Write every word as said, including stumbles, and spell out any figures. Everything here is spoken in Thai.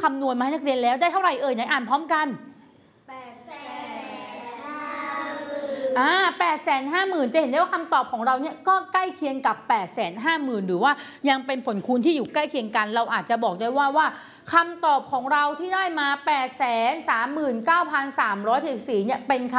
ำนวณมาให้นักเรียนแล้วได้เท่าไหร่เอ่ยไหนอ่านพร้อมกันอ่าแปดแสนห้าหมื่นจะเห็นได้ว่าคำตอบของเราเนี่ยก็ใกล้เคียงกับแปดแสนห้าหมื่นหรือว่ายังเป็นผลคูณที่อยู่ใกล้เคียงกันเราอาจจะบอกได้ว่าว่าคำตอบของเราที่ได้มา แปดแสนสามหมื่นเก้าพันสามร้อยสิบสี่ เนี่ยเป็น